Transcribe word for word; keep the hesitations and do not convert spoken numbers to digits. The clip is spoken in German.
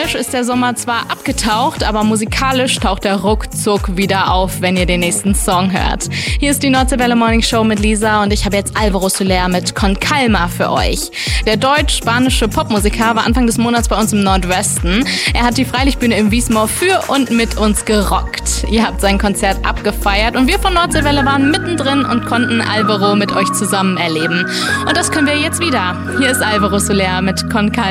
Musikalisch ist der Sommer zwar abgetaucht, aber musikalisch taucht er ruckzuck wieder auf, wenn ihr den nächsten Song hört. Hier ist die Nordseewelle Morning Show mit Lisa und ich habe jetzt Alvaro Soler mit Con Calma für euch. Der deutsch-spanische Popmusiker war Anfang des Monats bei uns im Nordwesten. Er hat die Freilichtbühne im Wiesmoor für und mit uns gerockt. Ihr habt sein Konzert abgefeiert und wir von Nordseewelle waren mittendrin und konnten Alvaro mit euch zusammen erleben. Und das können wir jetzt wieder. Hier ist Alvaro Soler mit Con Calma.